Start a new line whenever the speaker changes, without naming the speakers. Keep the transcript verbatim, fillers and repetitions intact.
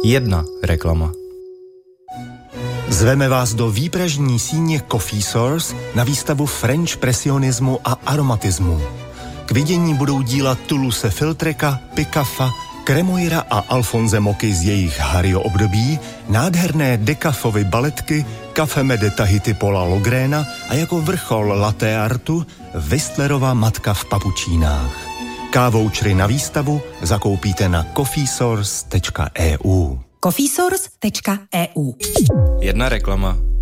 Jedna reklama.
Zveme vás do výpražní síně Coffee Source na výstavu French presionismu a aromatismu. K vidění budou díla Toulouse-Lautreka, Picaffa, Cremoira a Alphonse Moky z jejich Harryho období, nádherné Decafovy baletky, Café de Tahiti Paula Logréna a jako vrchol latte artu Whistlerova matka v papučínách. K-vouchery na výstavu zakoupíte na coffee source tečka e u.
coffee source tečka e u.
Jedna reklama.